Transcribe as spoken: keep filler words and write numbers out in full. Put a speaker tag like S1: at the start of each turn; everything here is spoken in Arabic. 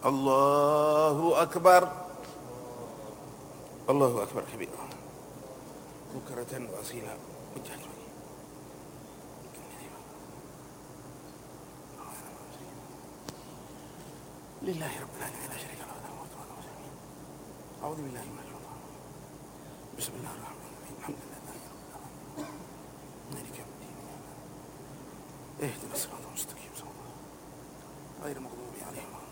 S1: الله أكبر الله أكبر كبيرا بكرة وأصيلا وجهت وجهي لله رب العالمين لا شريك له له الملك وله المسلمين. أعوذ بالله من الشيطان بسم الله الرحمن الرحيم الحمد لله رب العالمين مالك يوم الدين اهدنا الصراط المستقيم غير المغضوب عليهم